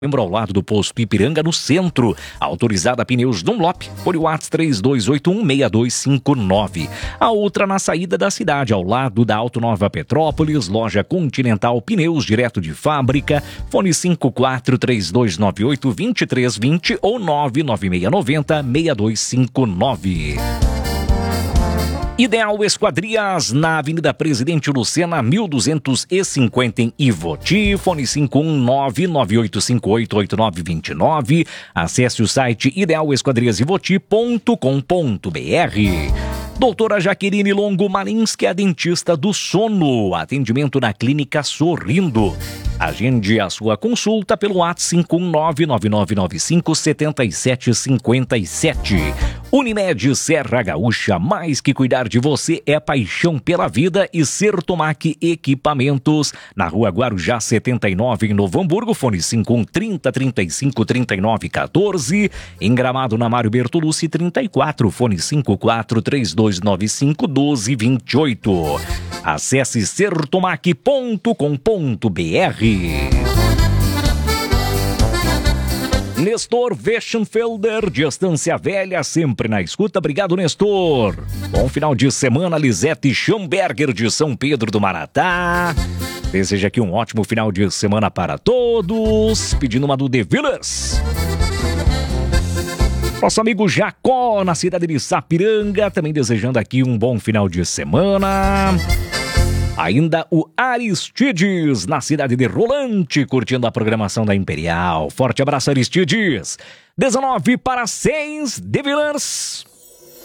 Lembra ao lado do posto Ipiranga, no centro. Autorizada Pneus Dunlop, por WhatsApp 32816259. A outra na saída da cidade, ao lado da Auto Nova Petrópolis, loja Continental Pneus, direto de fábrica. Fone 5432982320 ou 996906259. Ideal Esquadrias, na Avenida Presidente Lucena, 1250 em Ivoti, fone 51998588929. Acesse o site idealesquadriasivoti.com.br. Doutora Jaqueline Longo Marins, que é a dentista do sono. Atendimento na Clínica Sorrindo. Agende a sua consulta pelo WhatsApp 51999957757. Unimed Serra Gaúcha, mais que cuidar de você é paixão pela vida. E Sertomac Equipamentos, na Rua Guarujá 79 em Novo Hamburgo, fone 5130353914. Em Gramado, na Mário Bertolucci 34, fone 5432951228. Acesse sertomac.com.br. Nestor Weschenfelder, de Estância Velha, sempre na escuta. Obrigado, Nestor. Bom final de semana. Lisete Schamberger, de São Pedro do Maratá. Deseja aqui um ótimo final de semana para todos. Pedindo uma do The Villers. Nosso amigo Jacó, na cidade de Sapiranga, também desejando aqui um bom final de semana. Ainda o Aristides, na cidade de Rolante, curtindo a programação da Imperial. Forte abraço, Aristides. 19 para 6, The Villers.